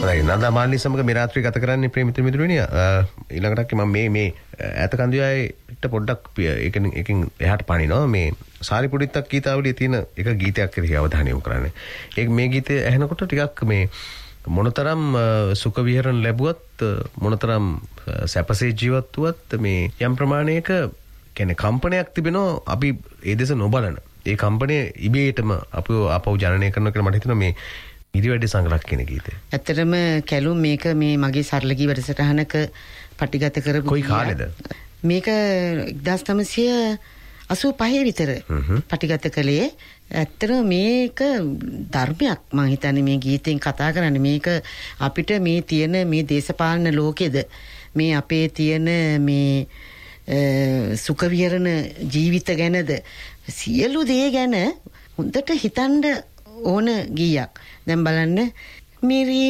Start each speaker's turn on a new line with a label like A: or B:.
A: නන්දා මාලිනී සමග මේ රාත්‍රිය ගත කරන්නේ ප්‍රේමිත මිතුරුණිය. ඊළඟට මම මේ ඈත කන්දියායට පොඩ්ඩක් එකකින් එහාට පනිනවා. මේ සාරිපුඩිත්තක් ගීතාවලියේ තියෙන එක ගීතයක් කෙරෙහි අවධානය යොමු කරන්නේ. මේ ගීතය ඇහෙනකොට ටිකක් මේ මොනතරම් සුඛ විහරණ ලැබුවත් මොනතරම් සැපසේ ජීවත් වුවත් මේ යම් ප්‍රමාණයක කියන්නේ කම්පනයක් තිබෙනවා අපි ඒ දෙස නොබලන. ඒ කම්පනය ඉබේටම අපව ආපහු ජනනය කරනවා කියලා මට හිතෙනවා මේ ඉරිවැඩි සංගලක් කියන ගීතය.
B: ඇත්තටම කැලුම් මේක මේ මගේ සරලගී වැඩසටහනක පටිගත කරපු
A: කොයි කාලෙද?
B: මේක 1985 විතර පටිගත කළේ. ඇත්තටම මේක ධර්මයක් මම හිතන්නේ මේ ගීතෙන් කතා කරන්නේ. මේක අපිට මේ තියෙන මේ දේශපාලන ලෝකෙද මේ අපේ තියෙන මේ සුඛ විහරණ ජීවිත ගැනද සියලු දේ ගැන හොඳට හිතන්න ඕන ගීයක්. දැන් බලන්න මිරි